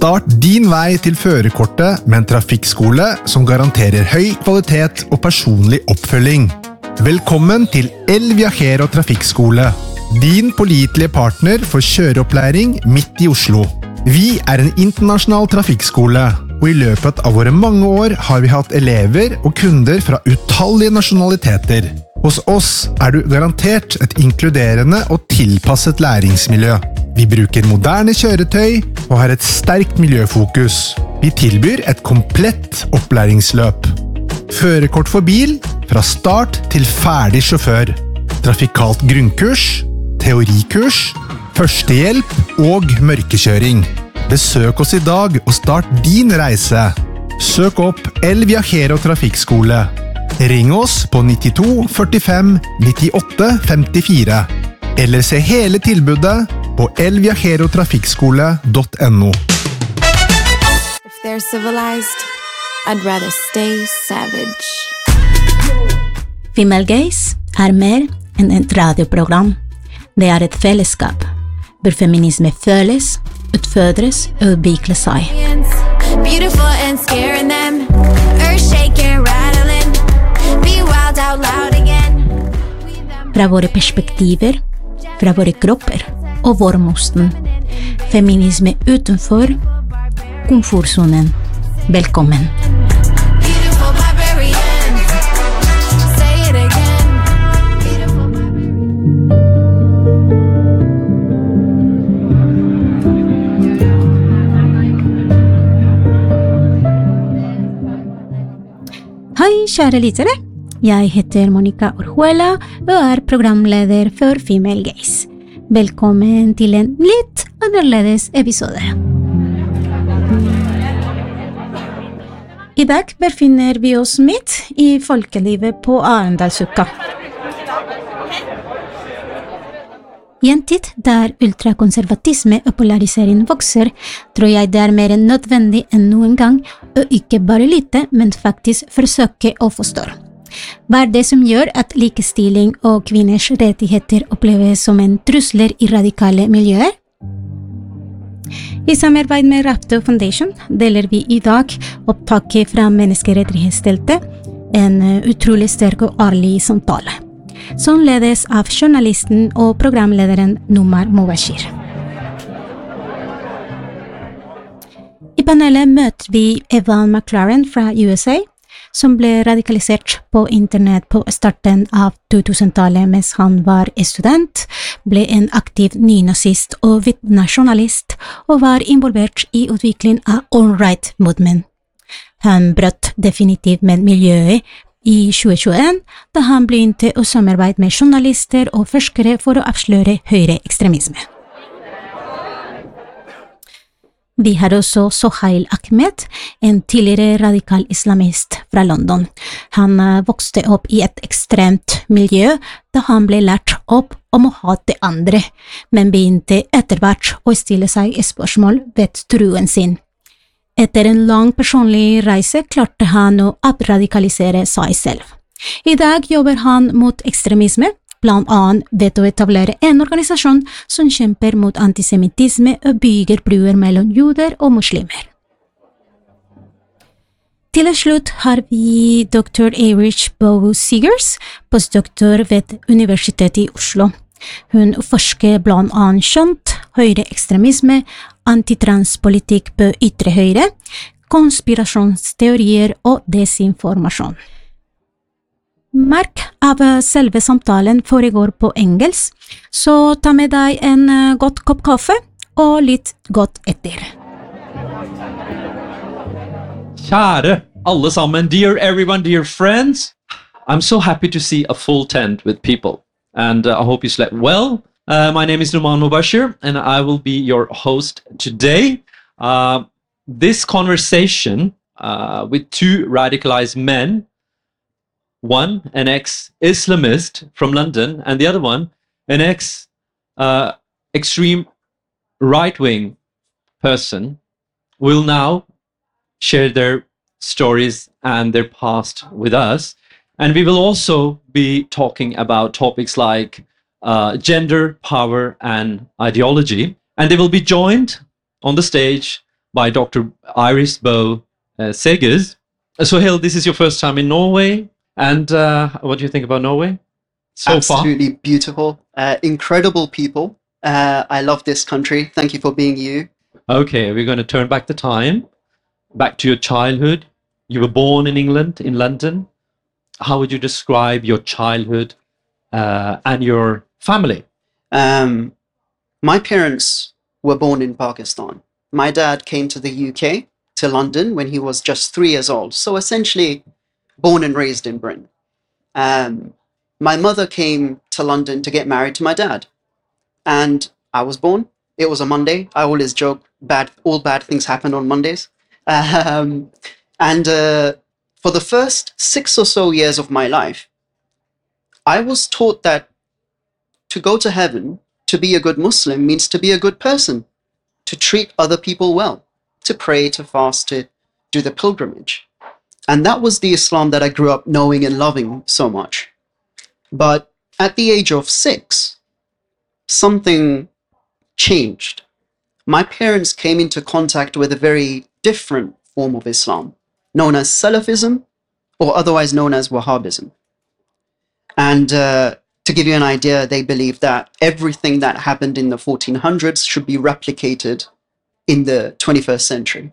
Start din vei til førerkortet med en trafikkskole som garanterer høy kvalitet og personlig oppfølging. Velkommen til El Viajero Trafikkskole, din pålitelige partner for kjøreopplæring midt i Oslo. Vi en internasjonal trafikkskole, og i løpet av våre mange år har vi hatt elever og kunder fra utallige nasjonaliteter. Hos oss du garantert et inkluderende og tilpasset læringsmiljø. Vi bruker moderne kjøretøy og har et sterkt miljøfokus. Vi tilbyr et komplett opplæringsløp. Førerkort for bil, fra start til ferdig sjåfør. Trafikalt grunnkurs, teorikurs, førstehjelp og mørkekjøring. Besøk oss i dag og start din reise. Søk opp El Viajero Trafikkskole. Ring oss på 92 45 98 54. Eller se hele tilbudet på elviajerotrafikkskole.no. If they're civilized, I'd rather stay savage. Female Gaze mer enn et radioprogram. Det et fellesskap, hvor feminisme føles, utfødres og utvikler seg. Beautiful and scaring them, earth shaking, rattling, be wild out loud again. Fra våre perspektiver, fra våre kropper og vår mosten. Feminisme utenfor komfortzonen. Velkommen. Beautiful barbarian, say it again. Beautiful Hei, kjære lyttere. Jeg heter Monica Orjuela og programleder for Female Gaze. Velkommen til en litt annerledes episode. I dag befinner vi oss midt i folkelivet på Arendalsuka. I en tid der ultrakonservatisme og polarisering vokser, tror jeg det mer enn nødvendig enn noen gang å ikke bare lytte, men faktisk forsøke å forstå. Hva det som gjør at likestilling og kvinners rettigheter oppleves som en trusler i radikale miljøer? I samarbeid med Rapto Foundation deler vi i dag opptaket fra menneskerettighetsteltet, en utrolig sterk og ærlig samtale, som ledes av journalisten og programlederen Nomar Mubashir. I panelet møter vi Evan McLaren fra USA, som ble radikalisert på internett på starten av 2000-tallet mens han var student, ble en aktiv nynazist og hvit nasjonalist og var involvert i utvikling av All Right Movement. Han brøt definitivt med miljøet i 2021, da han begynte å samarbeide med journalister og forskere for å avsløre høyre ekstremisme. Vi har også Sohail Ahmed, en tidligere radikal islamist fra London. Han vokste opp i et ekstremt miljø da han ble lært opp om å hate andre, men begynte etter hvert å stille seg spørsmål ved troen sin. Etter en lang personlig reise klarte han å avradikalisere seg selv. I dag jobber han mot ekstremisme, blant annet ved å etablere en organisasjon som kjemper mot antisemittisme og bygger bruer mellom jøder og muslimer. Til slutt har vi Dr. Erich Bowe-Seegers, postdoktor ved Universitetet i Oslo. Hun forsker blant annet kjønt, høyre ekstremisme, antitranspolitikk på ytre høyre, konspirasjonsteorier og desinformasjon. Merk av selve samtalen foregår på engelsk, så ta med deg en godt kopp kaffe og litt godt etter. Kjære alle sammen, dear everyone, dear friends. I'm so happy to see a full tent with people, and I hope you slept well. My name is Nomar Mubashir, and I will be your host today. This conversation with two radicalized men, one an ex-Islamist from London, and the other one an extreme right-wing person, will now share their stories and their past with us. And we will also be talking about topics like gender, power, and ideology. And they will be joined on the stage by Dr. Iris Bo Segers. Sohail, this is your first time in Norway. And what do you think about Norway so far? Absolutely beautiful, incredible people. I love this country. Thank you for being you. Okay, we're going to turn back the time, back to your childhood. You were born in England, in London. How would you describe your childhood and your family? My parents were born in Pakistan. My dad came to the UK, to London, when he was just 3 years old. So essentially, born and raised in Britain. My mother came to London to get married to my dad. And I was born. It was a Monday. I always joke, all bad things happen on Mondays. For the first 6 or so years of my life, I was taught that to go to heaven, to be a good Muslim, means to be a good person, to treat other people well, to pray, to fast, to do the pilgrimage. And that was the Islam that I grew up knowing and loving so much. But at the age of 6, something changed. My parents came into contact with a very different form of Islam, known as Salafism, or otherwise known as Wahhabism. And to give you an idea, they believed that everything that happened in the 1400s should be replicated in the 21st century.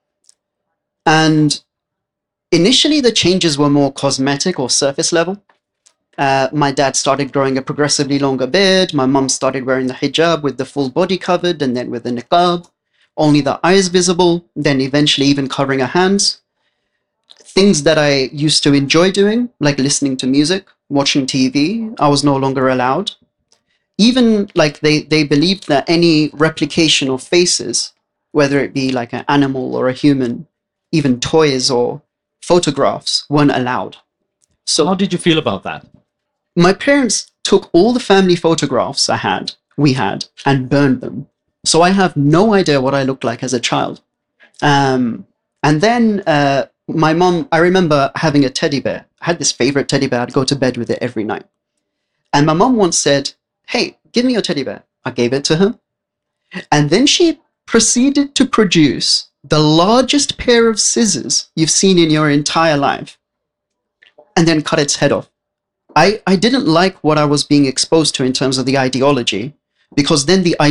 And initially, the changes were more cosmetic or surface level. My dad started growing a progressively longer beard. My mum started wearing the hijab with the full body covered, and then with the niqab, only the eyes visible, then eventually even covering her hands. Things that I used to enjoy doing, like listening to music, watching TV, I was no longer allowed. Even like they believed that any replication of faces, whether it be like an animal or a human, even toys or photographs, weren't allowed. So how did you feel about that? My parents took all the family photographs we had, and burned them. So I have no idea what I looked like as a child. And then my mom, I remember having a teddy bear. I had this favorite teddy bear. I'd go to bed with it every night. And my mom once said, "Hey, give me your teddy bear." I gave it to her. And then she proceeded to produce the largest pair of scissors you've seen in your entire life, and then cut its head off. I didn't like what I was being exposed to in terms of the ideology, because then the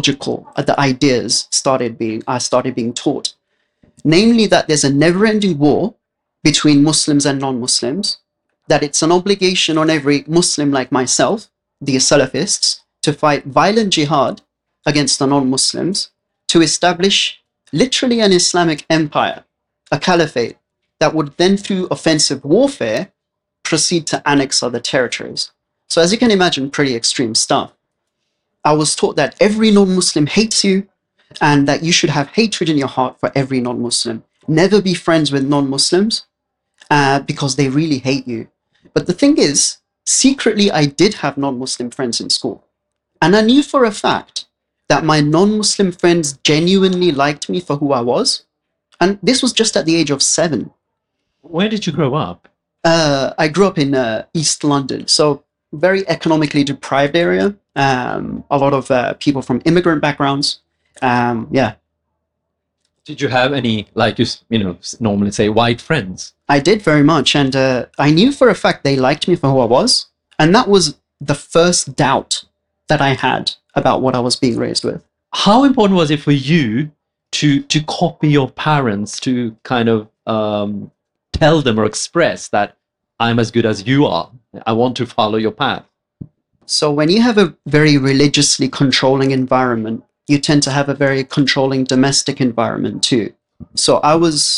ideas I started being taught. Namely, that there's a never-ending war between Muslims and non-Muslims, that it's an obligation on every Muslim like myself, the Salafists, to fight violent jihad against the non-Muslims, to establish literally an Islamic empire, a caliphate, that would then through offensive warfare proceed to annex other territories. So as you can imagine, pretty extreme stuff. I was taught that every non-Muslim hates you, and that you should have hatred in your heart for every non-Muslim. Never be friends with non-Muslims because they really hate you. But the thing is, secretly, I did have non-Muslim friends in school. And I knew for a fact that my non-Muslim friends genuinely liked me for who I was. And this was just at the age of 7. Where did you grow up? I grew up in East London, so very economically deprived area. A lot of people from immigrant backgrounds. Yeah. Did you have any, like you normally say, white friends? I did very much, and I knew for a fact they liked me for who I was, and that was the first doubt that I had about what I was being raised with. How important was it for you to copy your parents, to kind of tell them or express that I'm as good as you are, I want to follow your path? So when you have a very religiously controlling environment, you tend to have a very controlling domestic environment too. So I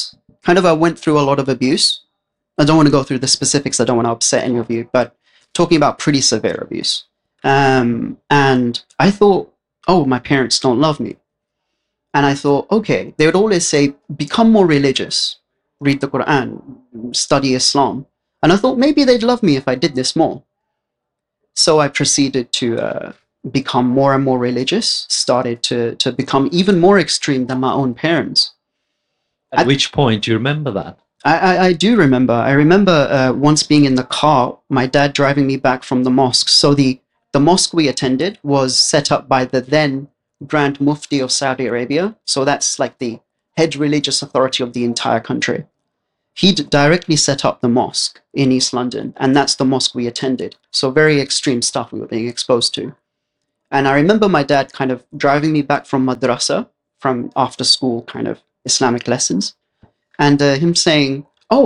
went through a lot of abuse. I don't want to go through the specifics. I don't want to upset any of you, but talking about pretty severe abuse. And I thought, oh, my parents don't love me. And I thought, okay, they would always say, become more religious, read the Quran, study Islam. And I thought maybe they'd love me if I did this more. So I proceeded to become more and more religious, started to become even more extreme than my own parents. At which point do you remember that? I do remember. I remember once being in the car, my dad driving me back from the mosque. So the mosque we attended was set up by the then Grand Mufti of Saudi Arabia. So that's like the head religious authority of the entire country. He'd directly set up the mosque in East London, and that's the mosque we attended. So very extreme stuff we were being exposed to. And I remember my dad kind of driving me back from madrasa, from after school kind of Islamic lessons, and him saying,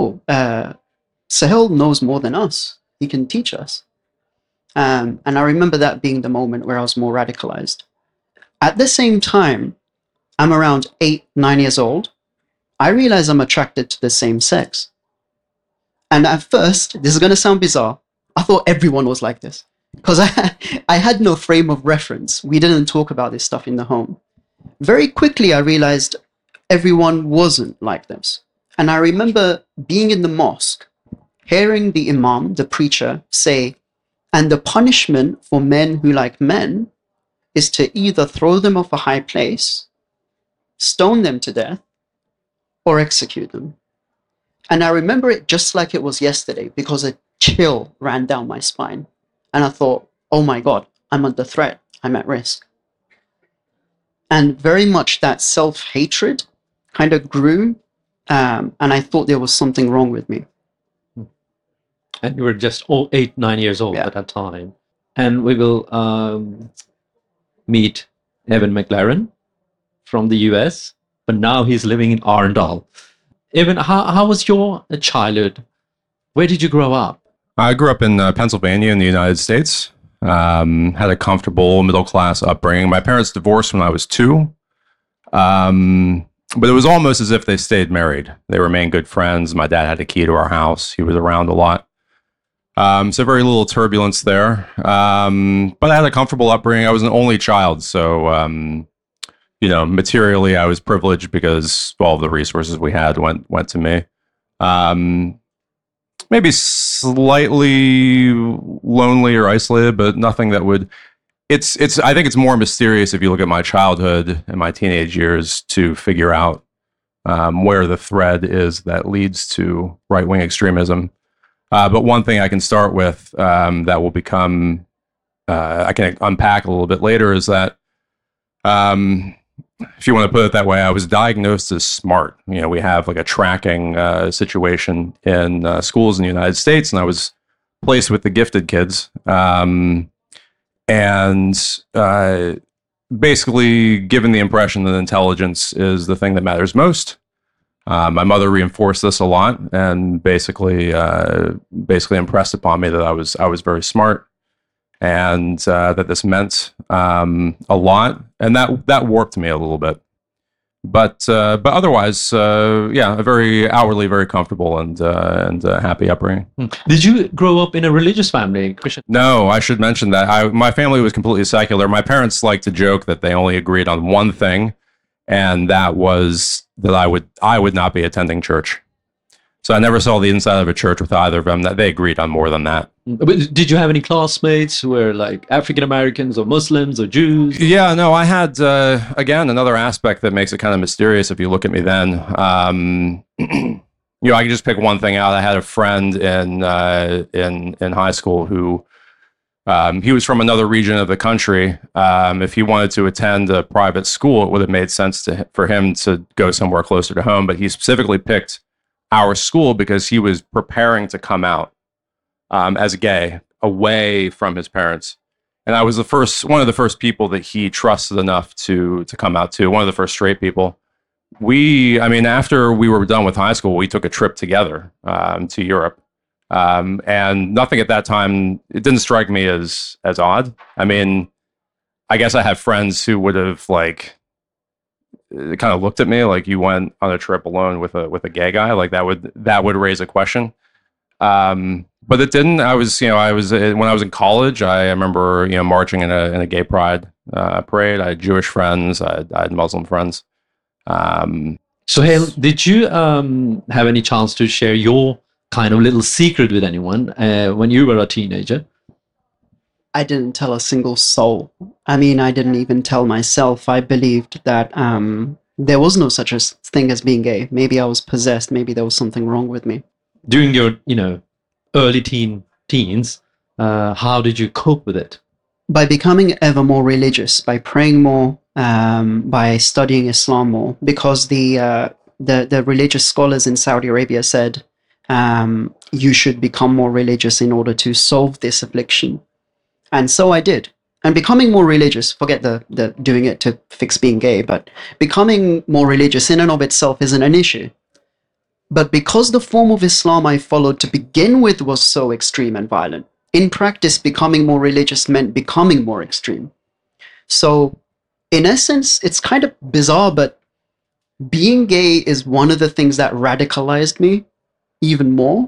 Sahel knows more than us. He can teach us. And I remember that being the moment where I was more radicalized. At the same time, I'm around 8, 9 years old. I realize I'm attracted to the same sex. And at first, this is going to sound bizarre, I thought everyone was like this. Because I had no frame of reference. We didn't talk about this stuff in the home. Very quickly, I realized everyone wasn't like this. And I remember being in the mosque, hearing the imam, the preacher, say, and the punishment for men who like men is to either throw them off a high place, stone them to death, or execute them. And I remember it just like it was yesterday because a chill ran down my spine. And I thought, oh my God, I'm under threat. I'm at risk. And very much that self-hatred kind of grew. And I thought there was something wrong with me. And you were just 8, 9 years old at that time. And we will meet Evan McLaren from the US, but now he's living in Arendal. Evan, how was your childhood? Where did you grow up? I grew up in Pennsylvania in the United States. Had a comfortable middle-class upbringing. My parents divorced when I was 2. But it was almost as if they stayed married. They remained good friends. My dad had a key to our house. He was around a lot. So very little turbulence there. But I had a comfortable upbringing. I was an only child. So, materially, I was privileged because all of the resources we had went to me. Maybe slightly lonely or isolated, but nothing that would... I think it's more mysterious if you look at my childhood and my teenage years to figure out where the thread is that leads to right-wing extremism. But one thing I can start with that will become, I can unpack a little bit later, is that if you want to put it that way, I was diagnosed as smart. We have like a tracking situation in schools in the United States, and I was placed with the gifted kids. Basically given the impression that intelligence is the thing that matters most. My mother reinforced this a lot and basically impressed upon me that I was very smart and that this meant a lot, and that warped me a little bit. But otherwise, a very outwardly very comfortable and happy upbringing. Did you grow up in a religious family, Christian? No, I should mention that my family was completely secular. My parents like to joke that they only agreed on one thing, and that was that I would not be attending church. So I never saw the inside of a church with either of them. That they agreed on more than that. But did you have any classmates who were like African Americans or Muslims or Jews? Yeah, no, I had, again, another aspect that makes it kind of mysterious if you look at me then. I can just pick one thing out. I had a friend in high school who, he was from another region of the country. If he wanted to attend a private school, it would have made sense for him to go somewhere closer to home. But he specifically picked our school because he was preparing to come out as gay away from his parents. And I was one of the first people that he trusted enough to come out to, one of the first straight people. After we were done with high school, we took a trip together to Europe. And nothing at that time, it didn't strike me as odd. I guess I had friends who would have kind of looked at me like, you went on a trip alone with a gay guy, like that would raise a question. But it didn't. when I was in college, I remember, marching in a gay pride parade. I had Jewish friends. I had Muslim friends. Sohail, did you have any chance to share your kind of little secret with anyone when you were a teenager? I didn't tell a single soul. I didn't even tell myself. I believed that there was no such a thing as being gay. Maybe I was possessed. Maybe there was something wrong with me. During your, early teens, how did you cope with it? By becoming ever more religious, by praying more, by studying Islam more, because the religious scholars in Saudi Arabia said you should become more religious in order to solve this affliction. And so I did. And becoming more religious, forget the doing it to fix being gay, but becoming more religious in and of itself isn't an issue. But because the form of Islam I followed to begin with was so extreme and violent, in practice, becoming more religious meant becoming more extreme. So, in essence, it's kind of bizarre, but being gay is one of the things that radicalized me even more.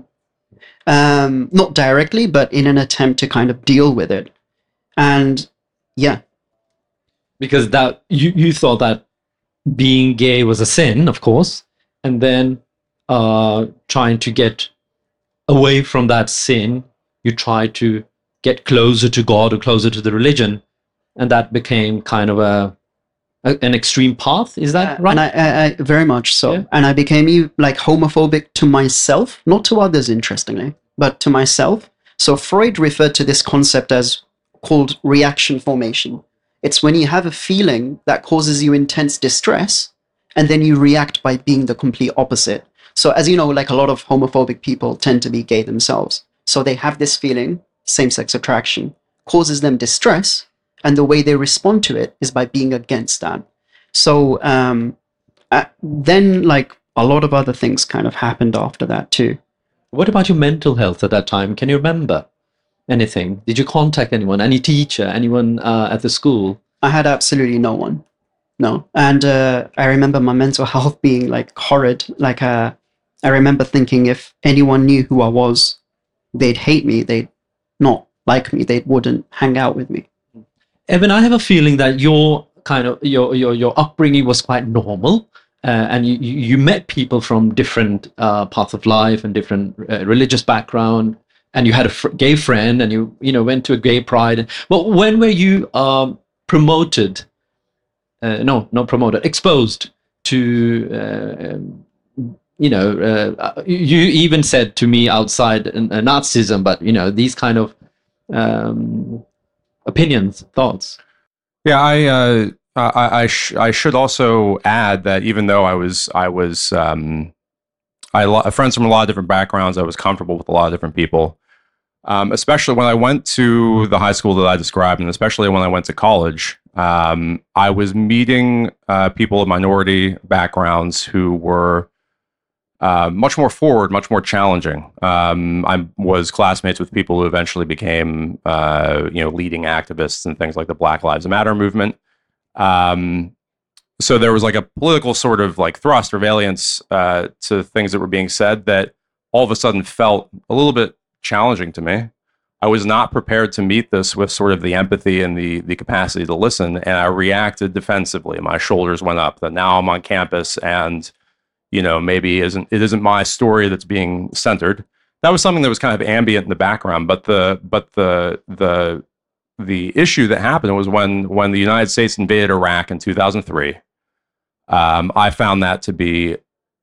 Not directly, but in an attempt to kind of deal with it. And yeah. Because that you thought that being gay was a sin, of course, and then trying to get away from that sin, you try to get closer to God or closer to the religion, and that became kind of an extreme path. Is that right? And I very much so. Yeah. And I became like homophobic to myself, not to others, interestingly, but to myself. So Freud referred to this concept as called reaction formation. It's when you have a feeling that causes you intense distress, and then you react by being the complete opposite. So as you know, like a lot of homophobic people tend to be gay themselves. So they have this feeling, same-sex attraction, causes them distress, and the way they respond to it is by being against that. So then like a lot of other things kind of happened after that too. What about your mental health at that time? Can you remember anything? Did you contact anyone, any teacher, anyone at the school? I had absolutely no one. No. And I remember my mental health being like horrid. Like I remember thinking if anyone knew who I was, they'd hate me. They'd not like me. They wouldn't hang out with me. Evan, I have a feeling that your kind of your upbringing was quite normal, and you met people from different paths of life and different religious background, and you had a gay friend, and you went to a gay pride. Well, when were you promoted? No, not promoted. Exposed to. You even said to me outside Nazism, but these kind of opinions, thoughts. Yeah, I should also add that even though I had friends from a lot of different backgrounds, I was comfortable with a lot of different people. Especially when I went to the high school that I described, and especially when I went to college, I was meeting people of minority backgrounds who were much more forward, much more challenging. I was classmates with people who eventually became, leading activists and things like the Black Lives Matter movement. So there was like a political sort of like thrust or valiance to things that were being said that all of a sudden felt a little bit challenging to me. I was not prepared to meet this with sort of the empathy and the capacity to listen, and I reacted defensively. My shoulders went up that now I'm on campus and maybe it isn't my story that's being centered. That was something that was kind of ambient in the background. But the issue that happened was when the United States invaded Iraq in 2003. I found that to be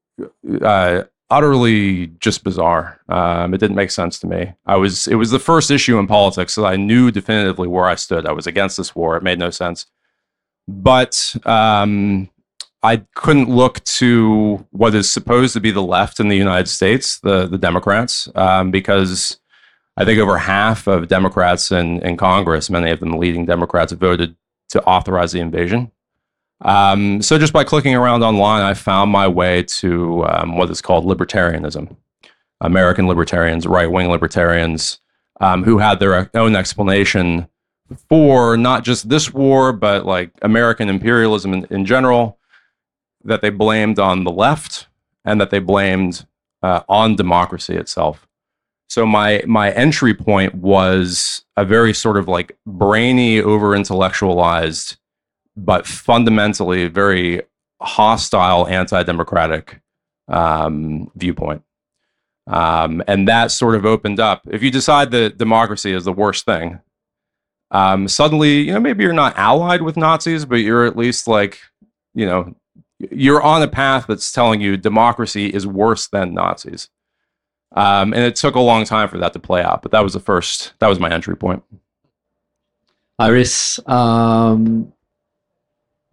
utterly just bizarre. It didn't make sense to me. It was the first issue in politics that I knew definitively where I stood. I was against this war. It made no sense. But I couldn't look to what is supposed to be the left in the United States, the Democrats, because I think over half of Democrats in Congress, many of them the leading Democrats, voted to authorize the invasion. So just by clicking around online, I found my way to what is called libertarianism. American libertarians, right-wing libertarians, who had their own explanation for not just this war, but like American imperialism in general, that they blamed on the left and that they blamed on democracy itself. So my entry point was a very sort of like brainy, over-intellectualized, but fundamentally very hostile, anti-democratic viewpoint. And that sort of opened up. If you decide that democracy is the worst thing, suddenly, maybe you're not allied with Nazis, but you're at least like, you're on a path that's telling you democracy is worse than Nazis. And it took a long time for that to play out, but that was my entry point. Iris,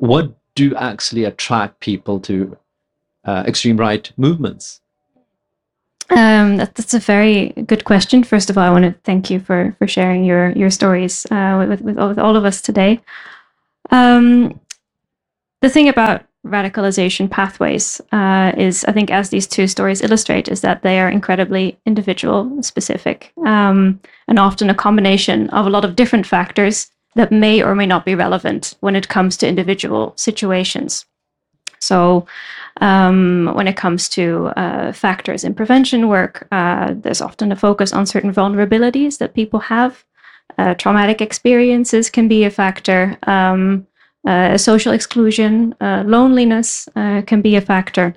what do actually attract people to extreme right movements? That's a very good question. First of all, I want to thank you for sharing your stories with all of us today. The thing about radicalization pathways is, I think, as these two stories illustrate, is that they are incredibly individual specific, and often a combination of a lot of different factors that may or may not be relevant when it comes to individual situations. So when it comes to factors in prevention work, there's often a focus on certain vulnerabilities that people have. Traumatic experiences can be a factor. Social exclusion, loneliness can be a factor.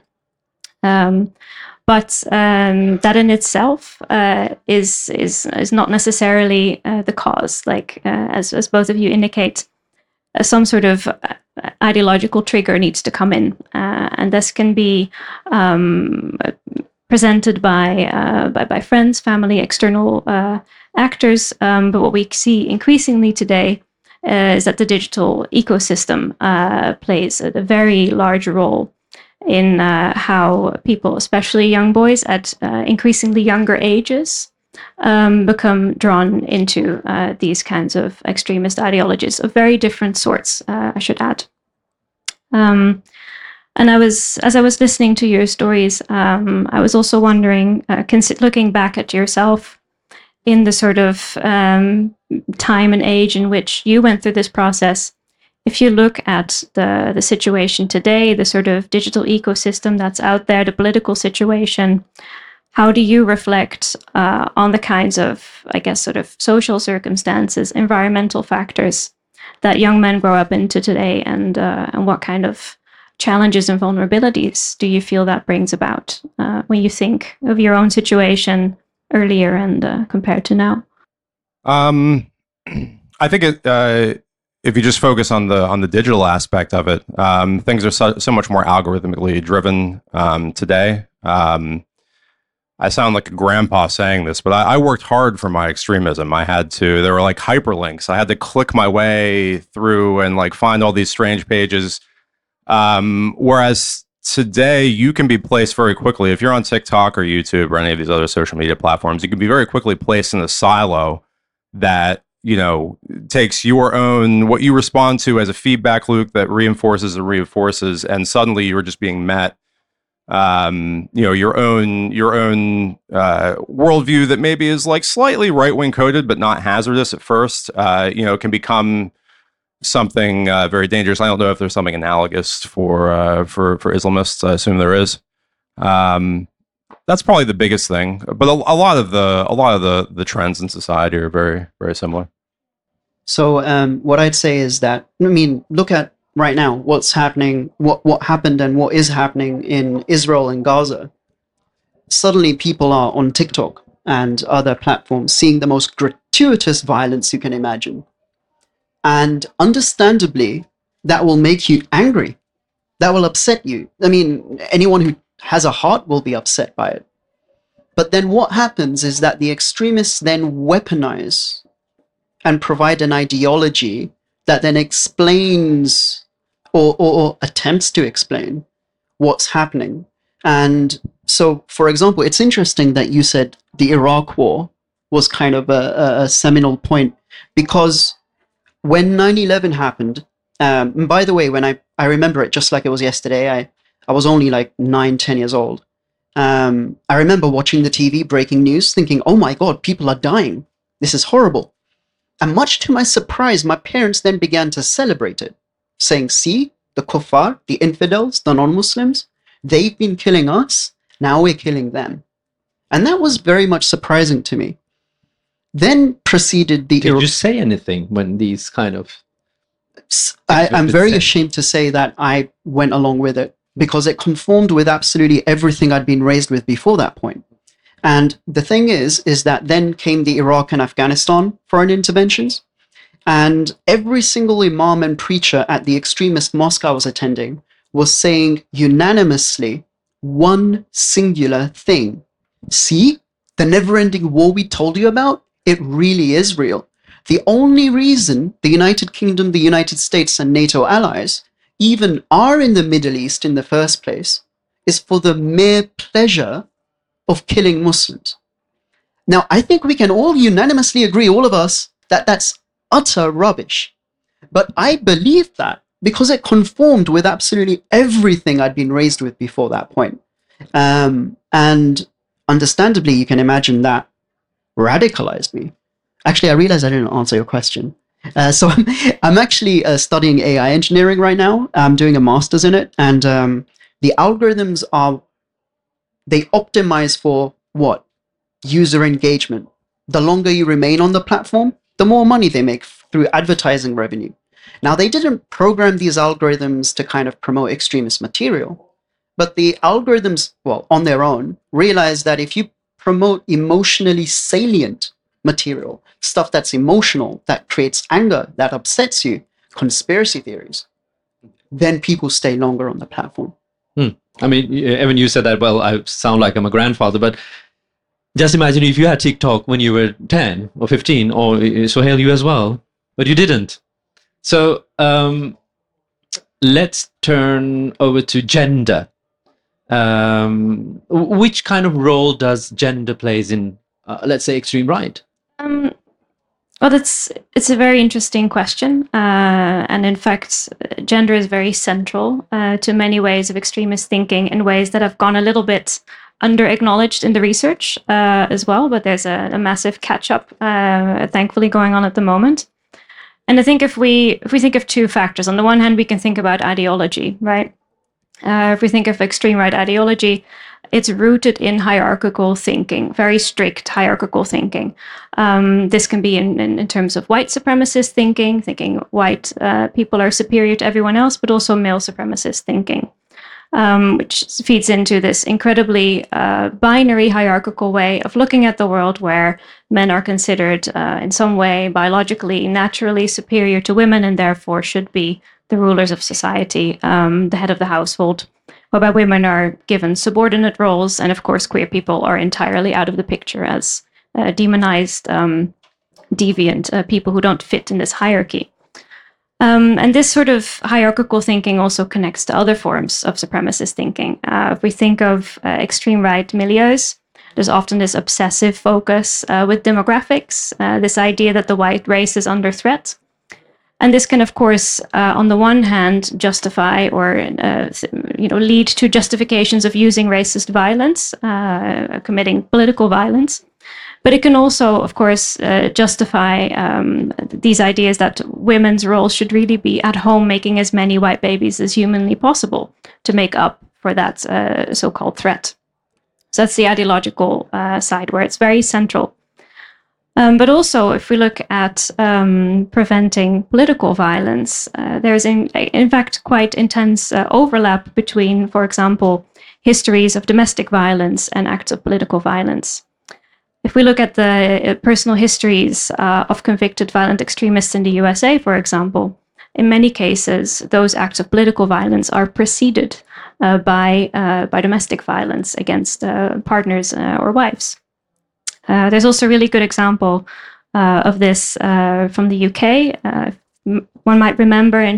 But that in itself is not necessarily the cause. Like as both of you indicate, some sort of ideological trigger needs to come in, and this can be presented by friends, family, external actors. But what we see increasingly today is that the digital ecosystem plays a very large role in how people, especially young boys at increasingly younger ages, become drawn into these kinds of extremist ideologies of very different sorts, I should add. And as I was listening to your stories, I was also wondering, looking back at yourself in the sort of time and age in which you went through this process, if you look at the situation today, the sort of digital ecosystem that's out there, the political situation, how do you reflect on the kinds of, I guess, sort of social circumstances, environmental factors that young men grow up into today, and what kind of challenges and vulnerabilities do you feel that brings about when you think of your own situation earlier and compared to now? I think if you just focus on the digital aspect of it, things are so much more algorithmically driven today. I sound like a grandpa saying this, but I worked hard for my extremism. There were like hyperlinks. I had to click my way through and like find all these strange pages. Whereas today you can be placed very quickly. If you're on TikTok or YouTube or any of these other social media platforms, you can be very quickly placed in a silo that, you know, takes your own, what you respond to as a feedback loop that reinforces and reinforces, and suddenly you're just being met, your own worldview that maybe is like slightly right-wing coded, but not hazardous at first, can become something very dangerous. I don't know if there's something analogous for Islamists. I assume there is. That's probably the biggest thing. But a lot of the trends in society are very, very similar. So what I'd say is that, I mean, look at right now what's happening, what happened and what is happening in Israel and Gaza. Suddenly people are on TikTok and other platforms seeing the most gratuitous violence you can imagine. And understandably, that will make you angry. That will upset you. I mean, anyone who has a heart will be upset by it. But then what happens is that the extremists then weaponize and provide an ideology that then explains or attempts to explain what's happening. And so, for example, it's interesting that you said the Iraq War was kind of a seminal point, because when 9/11 happened, and by the way, when I remember it just like it was yesterday, I was only like 9-10 years old. I remember watching the TV, breaking news, thinking, oh my God, people are dying. This is horrible. And much to my surprise, my parents then began to celebrate it, saying, see, the kuffar, the infidels, the non-Muslims, they've been killing us, now we're killing them. And that was very much surprising to me. Then proceeded the... Did you say anything when these kind of... I'm very ashamed to say that I went along with it, because it conformed with absolutely everything I'd been raised with before that point. And the thing is that then came the Iraq and Afghanistan foreign interventions. And every single imam and preacher at the extremist mosque I was attending was saying unanimously one singular thing. See, the never-ending war we told you about, it really is real. The only reason the United Kingdom, the United States, and NATO allies even are in the Middle East in the first place is for the mere pleasure of killing Muslims. Now, I think we can all unanimously agree, all of us, that that's utter rubbish. But I believed that because it conformed with absolutely everything I'd been raised with before that point. And understandably, you can imagine that radicalized me. Actually, I realized I didn't answer your question. So I'm actually studying AI engineering right now. I'm doing a master's in it. And the algorithms they optimize for what? User engagement. The longer you remain on the platform, the more money they make through advertising revenue. Now, they didn't program these algorithms to kind of promote extremist material, but the algorithms, well, on their own, realize that if you promote emotionally salient material, stuff that's emotional, that creates anger, that upsets you, conspiracy theories, then people stay longer on the platform. I mean, Evan, you said that, well, I sound like I'm a grandfather, but just imagine if you had TikTok when you were 10 or 15, or Sohail, you as well, but you didn't. So let's turn over to gender. Which kind of role does gender plays in, let's say, extreme right? Well, it's a very interesting question. And in fact, gender is very central to many ways of extremist thinking in ways that have gone a little bit under-acknowledged in the research as well. But there's a massive catch-up, thankfully, going on at the moment. And I think if we think of two factors, on the one hand, we can think about ideology, right? If we think of extreme right ideology, it's rooted in hierarchical thinking, very strict hierarchical thinking. This can be in terms of white supremacist thinking white people are superior to everyone else, but also male supremacist thinking, which feeds into this incredibly binary hierarchical way of looking at the world where men are considered in some way biologically, naturally superior to women and therefore should be the rulers of society, the head of the household, whereby women are given subordinate roles, and of course queer people are entirely out of the picture as demonized, deviant people who don't fit in this hierarchy. And this sort of hierarchical thinking also connects to other forms of supremacist thinking. If we think of extreme right milieus, there's often this obsessive focus with demographics, this idea that the white race is under threat. And this can, of course, on the one hand, justify or lead to justifications of using racist violence, committing political violence. But it can also, of course, justify these ideas that women's roles should really be at home making as many white babies as humanly possible to make up for that so-called threat. So that's the ideological side where it's very central. But also, if we look at preventing political violence, there's in fact quite intense overlap between, for example, histories of domestic violence and acts of political violence. If we look at the personal histories of convicted violent extremists in the USA, for example, in many cases, those acts of political violence are preceded by domestic violence against partners or wives. There's also a really good example of this from the UK. One might remember in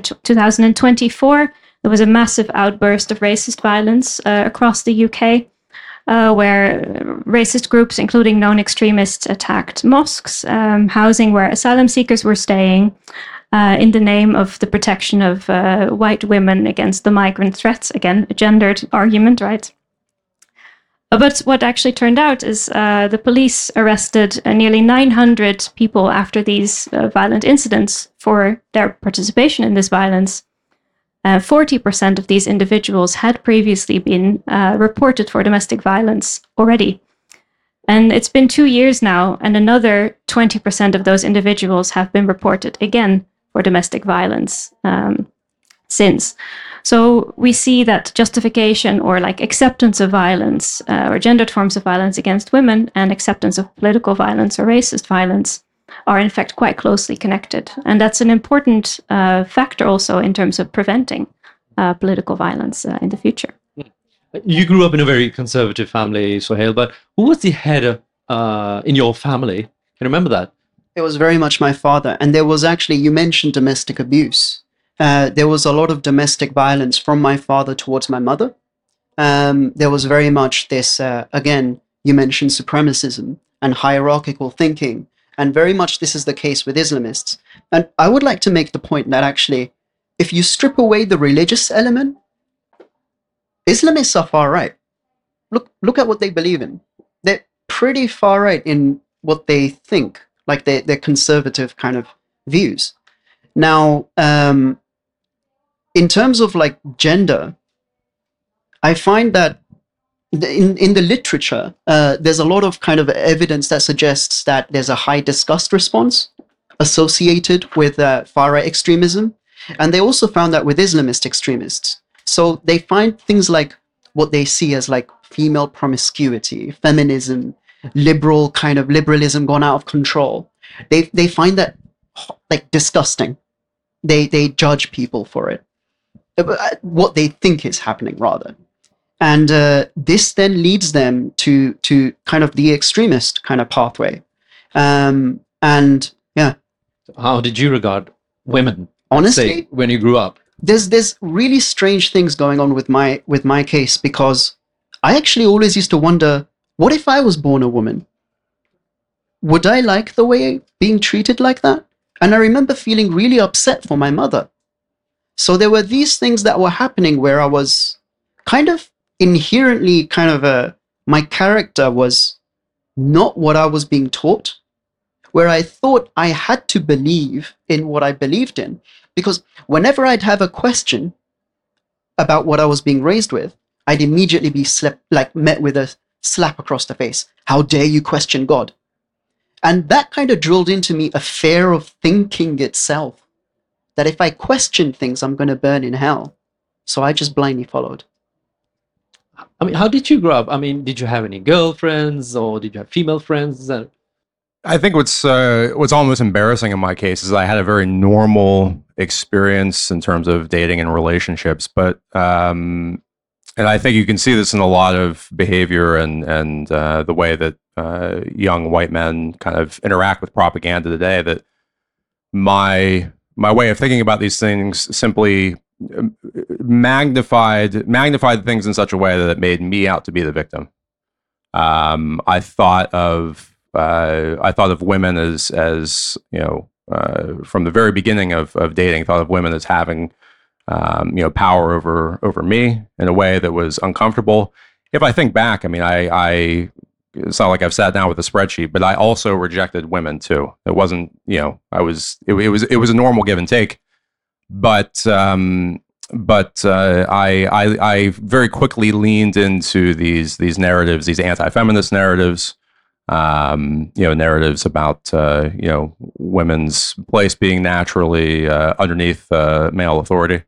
2024, there was a massive outburst of racist violence across the UK, where racist groups, including known extremists, attacked mosques, housing where asylum seekers were staying, in the name of the protection of white women against the migrant threats. Again, a gendered argument, right? But what actually turned out is the police arrested nearly 900 people after these violent incidents for their participation in this violence. 40% of these individuals had previously been reported for domestic violence already. And it's been 2 years now, and another 20% of those individuals have been reported again for domestic violence since. So we see that justification or like acceptance of violence or gendered forms of violence against women and acceptance of political violence or racist violence are in fact quite closely connected. And that's an important factor also in terms of preventing political violence in the future. You grew up in a very conservative family, Sohail, but who was the head in your family? Can you remember that? It was very much my father. And there was actually, you mentioned domestic abuse. there was a lot of domestic violence from my father towards my mother. There was very much this, again, you mentioned supremacism and hierarchical thinking, and very much this is the case with Islamists. And I would like to make the point that actually, if you strip away the religious element, Islamists are far right. Look at what they believe in. They're pretty far right in what they think, like their conservative kind of views. Now, in terms of like gender, I find that in the literature, there's a lot of kind of evidence that suggests that there's a high disgust response associated with far-right extremism. And they also found that with Islamist extremists. So they find things like what they see as like female promiscuity, feminism, liberalism gone out of control. They find that like disgusting. They judge people for it. What they think is happening, rather. And this then leads them to kind of the extremist kind of pathway. And yeah. How did you regard women? Honestly, say, when you grew up? There's really strange things going on with my case, because I actually always used to wonder, what if I was born a woman? Would I like the way being treated like that? And I remember feeling really upset for my mother. So there were these things that were happening where I was kind of inherently my character was not what I was being taught, where I thought I had to believe in what I believed in. Because whenever I'd have a question about what I was being raised with, I'd immediately be met with a slap across the face. How dare you question God? And that kind of drilled into me a fear of thinking itself, that if I question things, I'm going to burn in hell. So I just blindly followed. I mean, how did you grow up? I mean, did you have any girlfriends, or did you have female friends? I think what's almost embarrassing in my case is I had a very normal experience in terms of dating and relationships, but and I think you can see this in a lot of behavior and the way that young white men kind of interact with propaganda today. That my way of thinking about these things simply magnified things in such a way that it made me out to be the victim. I thought of women as you know, from the very beginning of dating, thought of women as having power over me in a way that was uncomfortable. If I think back, I mean, I it's not like I've sat down with a spreadsheet, but I also rejected women too. It wasn't, it was a normal give and take. But I very quickly leaned into these narratives, these anti-feminist narratives, narratives about women's place being naturally underneath male authority.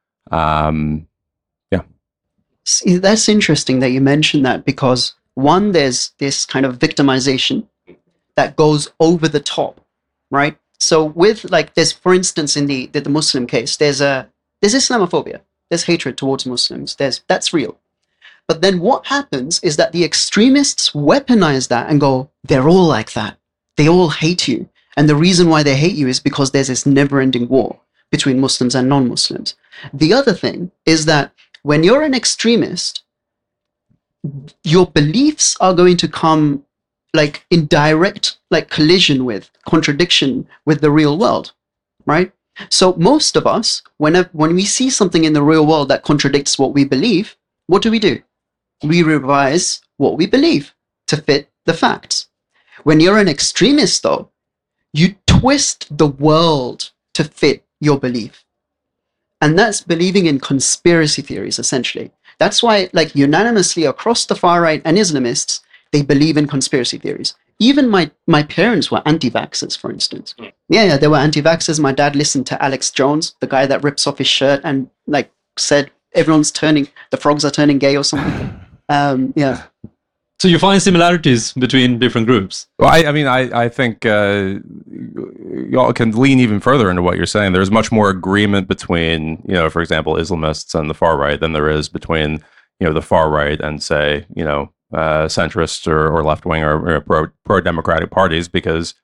See, that's interesting that you mentioned that, because one, there's this kind of victimization that goes over the top, right? So with there's, for instance, in the Muslim case, there's Islamophobia, there's hatred towards Muslims, that's real. But then what happens is that the extremists weaponize that and go, they're all like that. They all hate you. And the reason why they hate you is because there's this never-ending war between Muslims and non-Muslims. The other thing is that when you're an extremist, your beliefs are going to come in direct collision with, contradiction with the real world, right? So most of us, when we see something in the real world that contradicts what we believe, what do? We revise what we believe to fit the facts. When you're an extremist, though, you twist the world to fit your belief. And that's believing in conspiracy theories, essentially. That's why, unanimously across the far right and Islamists, they believe in conspiracy theories. Even my parents were anti-vaxxers, for instance. Yeah, they were anti-vaxxers. My dad listened to Alex Jones, the guy that rips off his shirt and said the frogs are turning gay or something. Yeah. So you find similarities between different groups? Well, I think y'all can lean even further into what you're saying. There's much more agreement between, for example, Islamists and the far right than there is between, the far right and, say, centrist or left wing or pro-democratic parties, because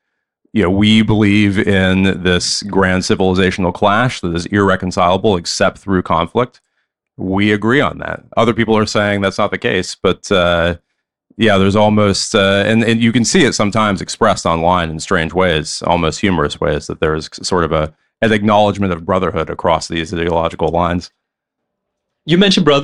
we believe in this grand civilizational clash that is irreconcilable except through conflict. We agree on that. Other people are saying that's not the case, but there's almost, and you can see it sometimes expressed online in strange ways, almost humorous ways, that there's sort of an acknowledgement of brotherhood across these ideological lines. You mentioned